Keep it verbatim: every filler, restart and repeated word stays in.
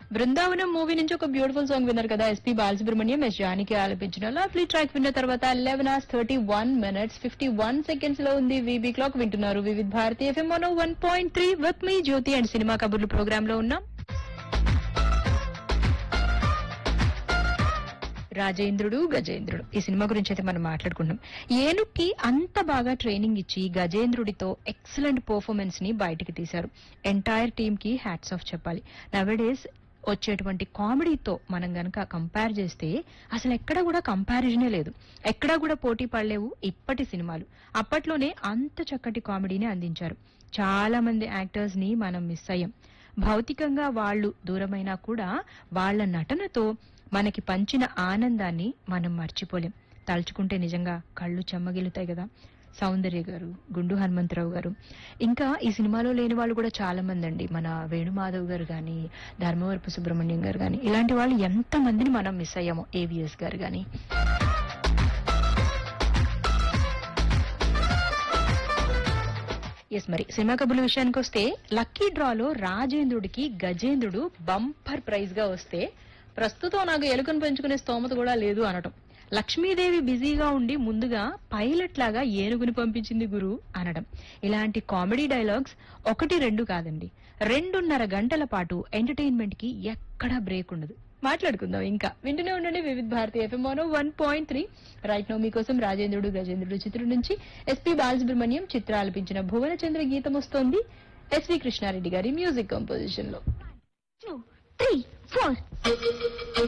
Brindavanam movie నుంచి ఒక beautiful song విన్నారు కదా, ఎస్పీ బాలసుబ్రహ్మణ్యం ఎస్ జానికి ఆలపించిన లవ్లీ ట్రాక్ విన్న తర్వాత eleven hours thirty one minutes fifty one seconds లో ఉంది వీబీ క్లాక్. వింటున్నారు Vividh Bharati FM one point three with me Jyothi and cinema కబుర్లు ప్రోగ్రామ్ లో ఉన్నాం. రాజేంద్రుడు గజేంద్రుడు ఈ సినిమా గురించి అయితే మనం మాట్లాడుకుంటున్నాం. ఏనుక్కి అంత బాగా ట్రైనింగ్ ఇచ్చి గజేంద్రుడితో ఎక్సలెంట్ పర్ఫార్మెన్స్ ని బయటికి తీశారు. ఎంటైర్ టీమ్ కి హ్యాట్స్ ఆఫ్ చెప్పాలి. నవడేస్ వచ్చేటువంటి కామెడీతో మనం గనక కంపేర్ చేస్తే అసలు ఎక్కడ కూడా కంపారిజనే లేదు, ఎక్కడా కూడా పోటీ పడలేవు ఇప్పటి సినిమాలు. అప్పట్లోనే అంత చక్కటి కామెడీని అందించారు. చాలా మంది యాక్టర్స్ ని మనం మిస్ అయ్యాం. భౌతికంగా వాళ్ళు దూరమైనా కూడా వాళ్ళ నటనతో మనకి పంచిన ఆనందాన్ని మనం మర్చిపోలేం. తలుచుకుంటే నిజంగా కళ్ళు చెమ్మగిలుతాయి కదా. సౌందర్య గారు, గుండు హనుమంతరావు గారు, ఇంకా ఈ సినిమాలో లేని వాళ్ళు కూడా చాలా మంది అండి. మన వేణుమాధవ్ గారు గాని, ధర్మవరపు సుబ్రహ్మణ్యం గారు గాని, ఇలాంటి వాళ్ళు ఎంత మందిని మనం మిస్ అయ్యామో. ఏవిఎస్ గారు గాని. ఎస్, మరి సినిమా కబుర్ల విషయానికి వస్తే లక్కీ డ్రాలో రాజేంద్రుడికి గజేంద్రుడు బంపర్ ప్రైజ్ గా వస్తే ప్రస్తుతం నాకు ఎలుకను పెంచుకునే స్తోమత కూడా లేదు అనటం. లక్ష్మీదేవి బిజీగా ఉండి ముందుగా పైలట్ లాగా ఏనుగుని పంపించింది గురు అనడం. ఇలాంటి కామెడీ డైలాగ్స్ ఒకటి రెండు కాదండి, రెండున్నర గంటల పాటు ఎంటర్టైన్మెంట్ కి ఎక్కడా బ్రేక్ ఉండదు. మాట్లాడుకుందాం ఇంకా. వింటూనే ఉండండి Vividh Bharati FM one point three. Right no మీకోసం రాజేంద్రుడు గజేంద్రుడు చిత్రం నుంచి ఎస్పీ బాలసుబ్రహ్మణ్యం చిత్ర ఆలపించిన భువనచంద్ర గీతం వస్తోంది ఎస్వి కృష్ణారెడ్డి గారి మ్యూజిక్ కంపోజిషన్ లో.